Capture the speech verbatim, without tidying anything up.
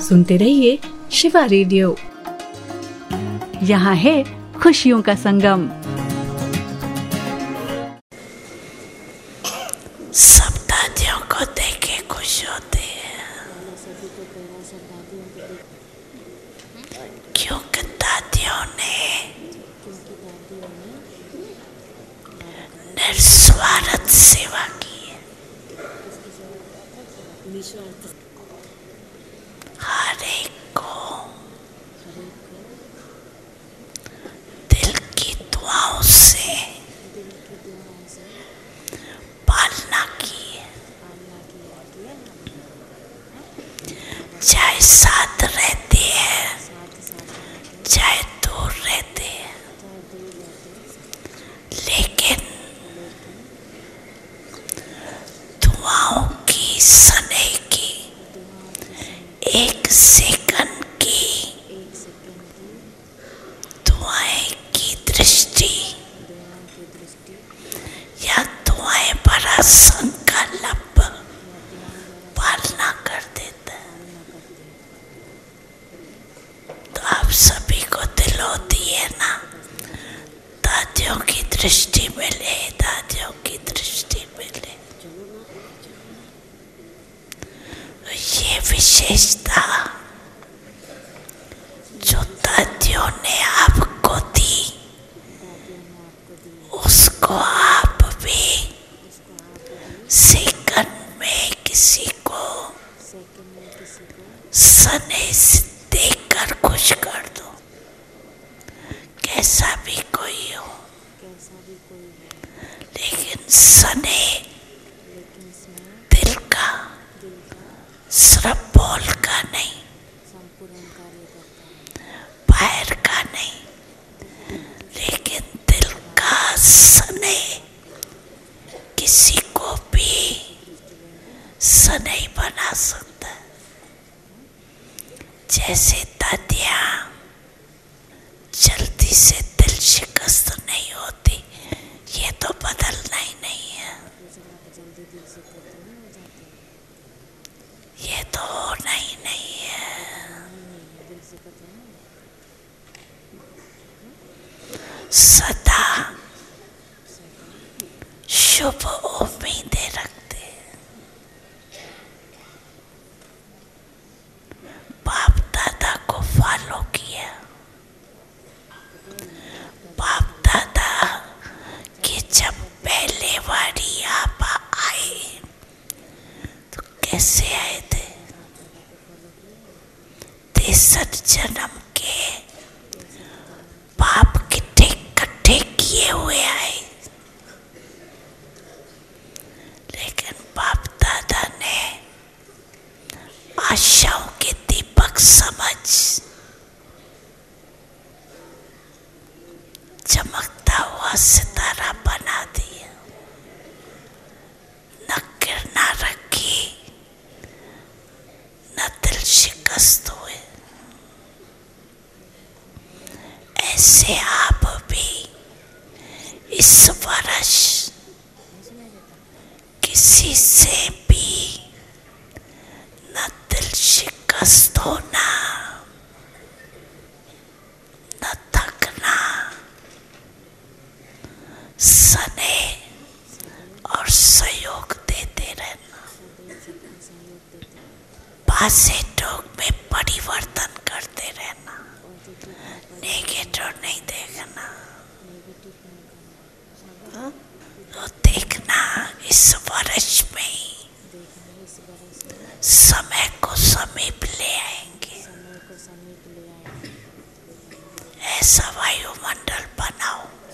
सुनते रहिए शिवा रेडियो। यहाँ है खुशियों का संगम। सब दादियों को देख के खुश होते हैं, क्योंकि दादियों ने निस्वार्थ सेवा की है। हर एक को दिल की दुआओं से पालना की है, चाहे साथ रहते हैं चाहे दूर रहते हैं, लेकिन दुआओं की सने की एक सेकंड की दुआएं की दृष्टि या दुआएं भरा संकल्प पालना कर देता है। तो आप सभी को दिल होती है ना, दादियों की दृष्टि मिले, दादियों की दृष्टि मिले। ये विशेषता जो दादियों ने आपको दी, उसको आप भी सेकंड में किसी को सने से देखकर खुश कर दो, कैसा भी कोई हो, लेकिन सने दिल का, सिर्फ बोल का नहीं, बाहर का नहीं, लेकिन दिल का सने किसी को भी सने बना सकता है। जैसे दादियाँ जल्दी से दिल शिकस्त नहीं होती, ये तो बदलना ही नहीं है, ये तो होना ही नहीं है। सदा शुभ उम्मीदें रखते हैं। बाप दादा को फॉलो किया, बाप दादा की जब पहले बारी आप आए तो कैसे आए थे? तिरसठ जन्म के पाप कितने इकट्ठे किए हुए आए, लेकिन बाप दादा ने आशाओं के दीपक समझ चमकता हुआ सितारा बना दिया, न गिरना रखी, न दिल शिकस्त हुए। ऐसे आप भी इस वर्ष किसी से भी न दिल शिकस्त होना, न थकना, सने और सहयोग देते रहना, पासे टोक में परिवर्तन करते रहना, नेगेटिव नहीं देखना। तो देखना इस वर्ष में समय को समीप ले आएंगे, ऐसा वायुमंडल बनाओ